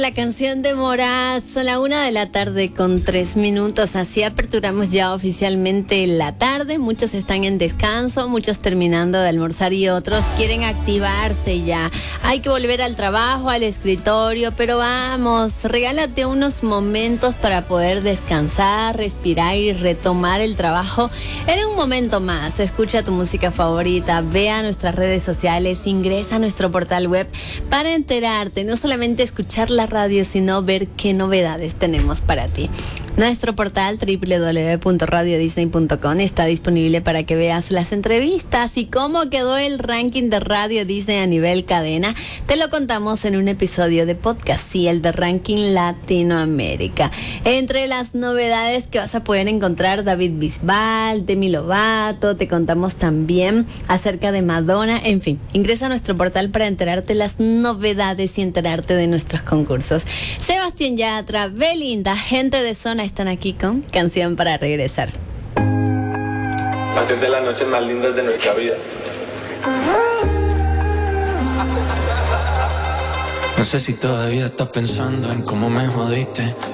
La canción de Moraz, son la 1:03 así aperturamos ya oficialmente la tarde. Muchos están en descanso, muchos terminando de almorzar y otros quieren activarse ya. Hay que volver al trabajo, al escritorio, pero vamos, regálate unos momentos para poder descansar, respirar y retomar el trabajo en un momento más. Escucha tu música favorita, ve a nuestras redes sociales, ingresa a nuestro portal web para enterarte, no solamente escuchar la radio, sino ver qué novedades tenemos para ti. Nuestro portal www.radiodisney.com está disponible para que veas las entrevistas y cómo quedó el ranking de Radio Disney a nivel cadena. Te lo contamos en un episodio de podcast, sí, el de ranking Latinoamérica. Entre las novedades que vas a poder encontrar, David Bisbal, Demi Lovato, te contamos también acerca de Madonna. En fin, ingresa a nuestro portal para enterarte las novedades y enterarte de nuestros concursos. Sebastián Yatra, Belinda, gente de Zona están aquí con Canción para Regresar. Va a ser de las noches más lindas de nuestra vida. No sé si todavía estás pensando en cómo me jodiste.